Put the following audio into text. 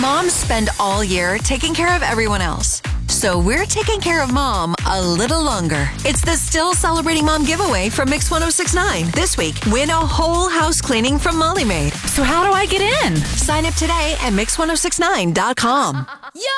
Moms spend all year taking care of everyone else. So we're taking care of Mom a little longer. It's the Still Celebrating Mom giveaway from Mix 1069. This week, win a whole house cleaning from Molly Maid. So how do I get in? Sign up today at Mix1069.com.